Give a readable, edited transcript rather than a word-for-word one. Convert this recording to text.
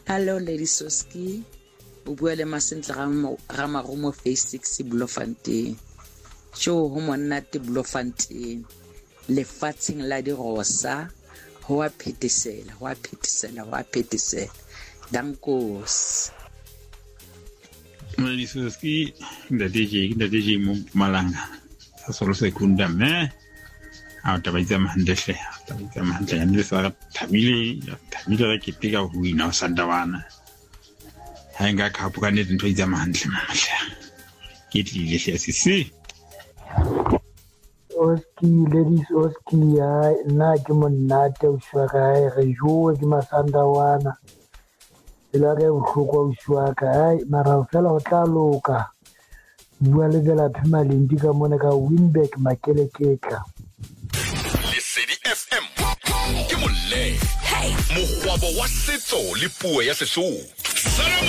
Hello Lady Soski, o bua le Masentle ga marumo Phase 6 Bloemfontein. Show ho monate Bloemfontein. Lefatsheng la dirosa ho a phetesela. Dankos. Lady Soski, the DJ Malanga. Solo sekunda me. Tabaitsa mahandle and this tamile ke piga ho ina sandawana ha nga khapuka ne ntho itsa mahandle mamahla ke tlile hle sisi Ladies Oski na ke monate o shwa ka re jo ke masandawana ela re bohloko o shwa ka mara fela o tla loka bua le la phema lendi ka mona ka Winback Makeleketla FM ke molle mogwabo wa setso le puo ya Sesotho.